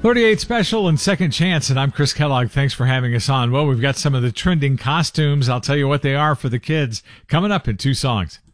38 Special and Second Chance, and I'm Chris Kellogg. Thanks for having us on. Well, we've got some of the trending costumes. I'll tell you what they are for the kids coming up in two songs.